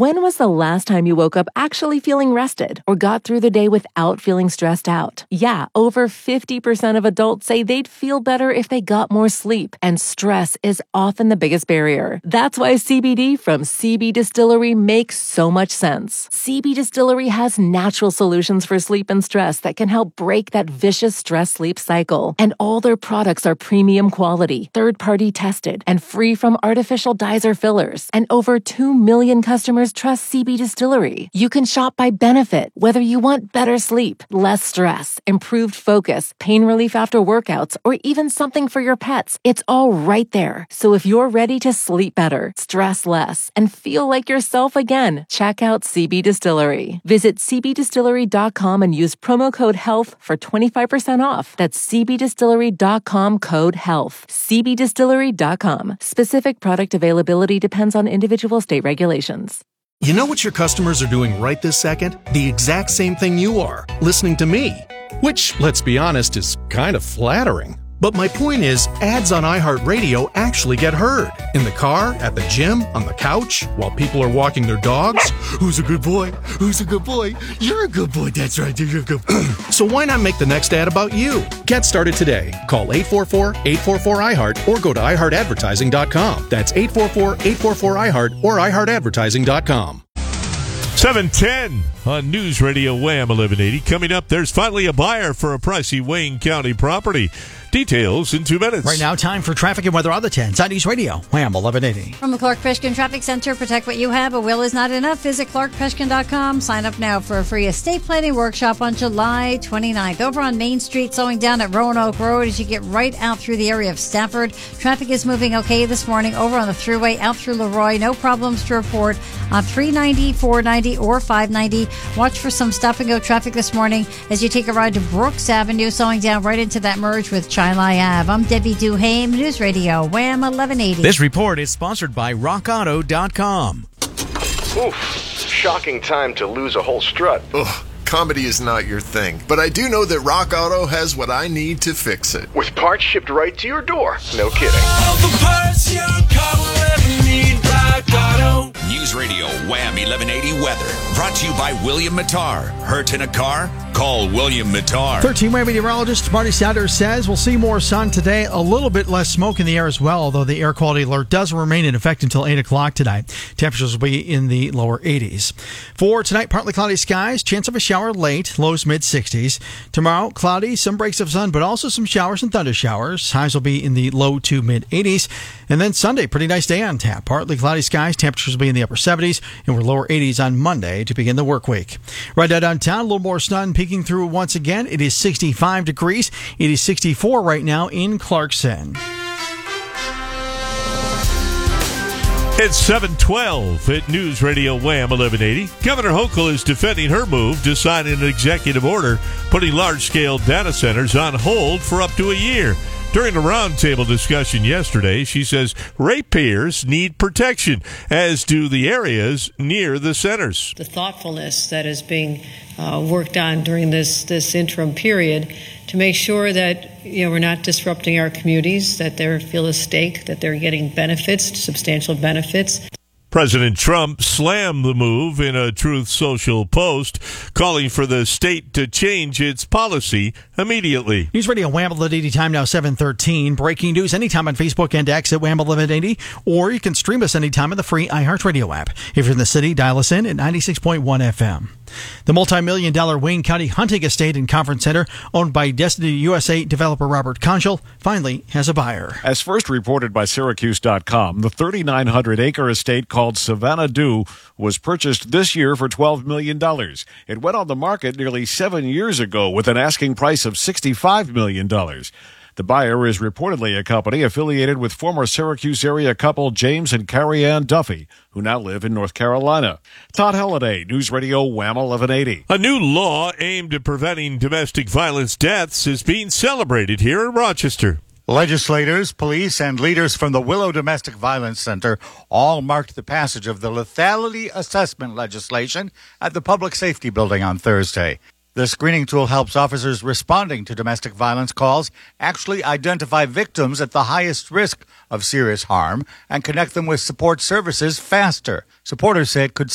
When was the last time you woke up actually feeling rested or got through the day without feeling stressed out? Yeah, over 50% of adults say they'd feel better if they got more sleep, and stress is often the biggest barrier. That's why CBD from CB Distillery makes so much sense. CB Distillery has natural solutions for sleep and stress that can help break that vicious stress-sleep cycle. And all their products are premium quality, third-party tested, and free from artificial dyes or fillers. And over 2 million customers trust CB Distillery. You can shop by benefit, whether you want better sleep, less stress, improved focus, pain relief after workouts, or even something for your pets. It's all right there. So if you're ready to sleep better, stress less, and feel like yourself again, check out CB Distillery. Visit cbdistillery.com and use promo code HEALTH for 25% off. That's cbdistillery.com, code HEALTH. cbdistillery.com. Specific product availability depends on individual state regulations. You know what your customers are doing right this second? The exact same thing you are, listening to me. Which, let's be honest, is kind of flattering. But my point is, ads on iHeartRadio actually get heard. In the car, at the gym, on the couch, while people are walking their dogs. Who's a good boy? Who's a good boy? You're a good boy, that's right, you're a good boy. So why not make the next ad about you? Get started today. Call 844-844-iHeart or go to iHeartAdvertising.com. That's 844-844-iHeart or iHeartAdvertising.com. 7:10 on News Radio Wham 1180. Coming up, there's finally a buyer for a pricey Wayne County property. Details in 2 minutes. Right now, time for traffic and weather on the 10s on News Radio Wham 1180. From the Clark Peshkin Traffic Center, protect what you have. A will is not enough. Visit clarkpeshkin.com. Sign up now for a free estate planning workshop on July 29th. Over on Main Street, slowing down at Roanoke Road as you get right out through the area of Stafford. Traffic is moving okay this morning. Over on the Thruway, out through Leroy. No problems to report on 390, 490, or 590. Watch for some stop-and-go traffic this morning as you take a ride to Brooks Avenue, slowing down right into that merge with Chili Ave. I'm Debbie Duhame, News Radio Wham 1180. This report is sponsored by RockAuto.com. Oof, shocking time to lose a whole strut. Ugh, comedy is not your thing, but I do know that Rock Auto has what I need to fix it. With parts shipped right to your door. No kidding. All the parts your car will ever need, Rock Auto. News Radio Wham 1180 weather. Brought to you by William Mattar. Hurt in a car? Call William Mattar. 13-way meteorologist Marty Saunders says we'll see more sun today, a little bit less smoke in the air as well, although the air quality alert does remain in effect until 8 o'clock tonight. Temperatures will be in the lower 80s. For tonight, partly cloudy skies, chance of a shower late, lows mid-60s. Tomorrow, cloudy, some breaks of sun, but also some showers and thunder showers. Highs will be in the low to mid-80s. And then Sunday, pretty nice day on tap. Partly cloudy skies, temperatures will be in the upper 70s, and we're lower 80s on Monday to begin the work week. Right now downtown, a little more sun peeking through once again. It is 65 degrees. It is 64 right now in Clarkson. It's 7:12 at News Radio Wham 1180. Governor Hochul is defending her move to sign an executive order putting large-scale data centers on hold for up to a year. During a roundtable discussion yesterday, she says ratepayers need protection, as do the areas near the centers. The thoughtfulness that is being worked on during this interim period to make sure that we're not disrupting our communities, that they feel a stake, that they're getting benefits, substantial benefits. President Trump slammed the move in a Truth Social post, calling for the state to change its policy immediately. News Radio Wham 1180, time now 7:13. Breaking news anytime on Facebook and X at Wham 1180, or you can stream us anytime in the free iHeartRadio app. If you're in the city, dial us in at 96.1 FM. The multi-million-dollar Wayne County hunting estate and conference center, owned by Destiny USA developer Robert Conchel, finally has a buyer. As first reported by Syracuse.com, the 3,900-acre estate called Savannah Dew was purchased this year for $12 million. It went on the market nearly 7 years ago with an asking price of $65 million. The buyer is reportedly a company affiliated with former Syracuse area couple James and Carrie Ann Duffy, who now live in North Carolina. Todd Halliday, News Radio Wham 1180. A new law aimed at preventing domestic violence deaths is being celebrated here in Rochester. Legislators, police, and leaders from the Willow Domestic Violence Center all marked the passage of the lethality assessment legislation at the Public Safety Building on Thursday. The screening tool helps officers responding to domestic violence calls actually identify victims at the highest risk of serious harm and connect them with support services faster. Supporters say it could